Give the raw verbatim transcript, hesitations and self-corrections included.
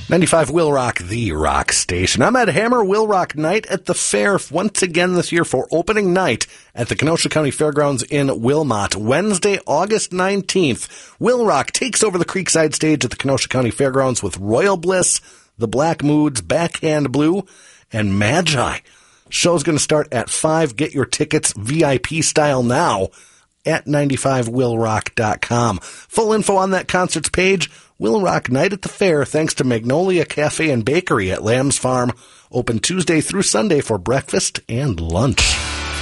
ninety-five Will Rock, the rock station. I'm at Hammer Will Rock Night at the Fair once again this year for opening night at the Kenosha County Fairgrounds in Wilmot. Wednesday, August nineteenth, Will Rock takes over the Creekside stage at the Kenosha County Fairgrounds with Royal Bliss, The Black Moods, Backhand Blue, and Magi. Show's going to start at five. Get your tickets V I P style now at ninety-five will rock dot com. Full info on that concert's page. Will Rock Night at the Fair, thanks to Magnolia Cafe and Bakery at Lamb's Farm. Open Tuesday through Sunday for breakfast and lunch.